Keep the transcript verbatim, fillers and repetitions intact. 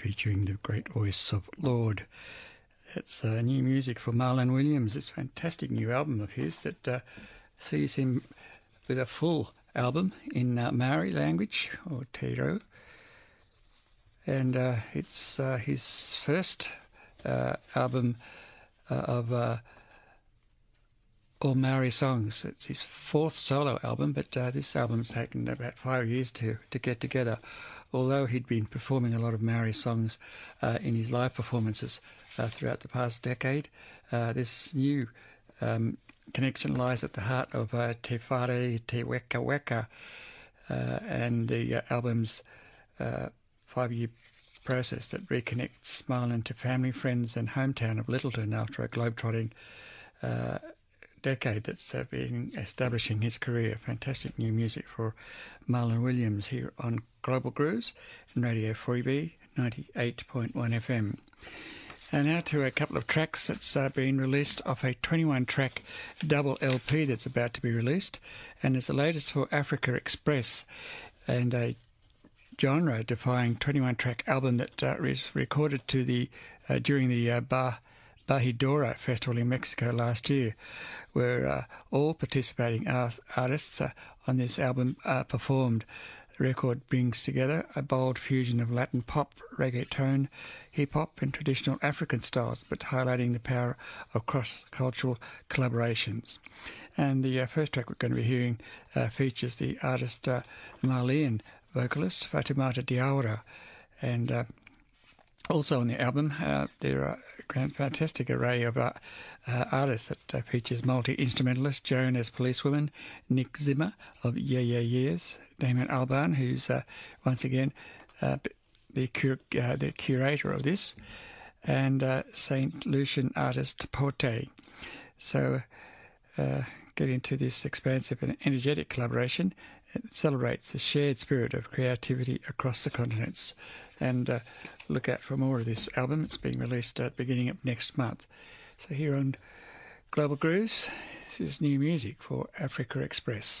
featuring the great voice of Lorde. It's uh, new music for Marlon Williams. It's a fantastic new album of his that uh, sees him with a full album in uh, Maori language, or Te Reo. And uh, it's uh, his first uh, album uh, of uh, all Maori songs. It's his fourth solo album, but uh, this album's taken about five years to, to get together, although he'd been performing a lot of Maori songs uh, in his live performances uh, throughout the past decade. Uh, this new um, connection lies at the heart of uh, Te Whare, Te Weka Weka, uh, and the uh, album's uh, five-year process that reconnects Marlon to family, friends and hometown of Littleton after a globetrotting uh, decade that's uh, been establishing his career. Fantastic new music for Marlon Williams here on Global Grooves and Radio Freebie ninety-eight point one F M. And now to a couple of tracks that's uh, been released off a twenty-one track double L P that's about to be released, and it's the latest for Africa Express, and a genre-defying twenty-one track album that uh, was recorded to the uh, during the uh, Bar Bajidora Festival in Mexico last year, where uh, all participating artists uh, on this album uh, performed. The record brings together a bold fusion of Latin pop, reggaeton, hip-hop and traditional African styles, but highlighting the power of cross-cultural collaborations. And the uh, first track we're going to be hearing uh, features the artist uh, Malian vocalist Fatoumata Diawara, and uh, also on the album, uh, there are a fantastic array of uh, uh, artists that uh, features multi-instrumentalist Joan as Policewoman, Nick Zimmer of Yeah Yeah Yeahs, Damon Albarn, who's uh, once again uh, the, cur- uh, the curator of this, and uh, Saint Lucian artist Porte. So uh, get into this expansive and energetic collaboration. It celebrates the shared spirit of creativity across the continents. And uh, look out for more of this album. It's being released at the beginning of next month. So here on Global Grooves, this is new music for Africa Express.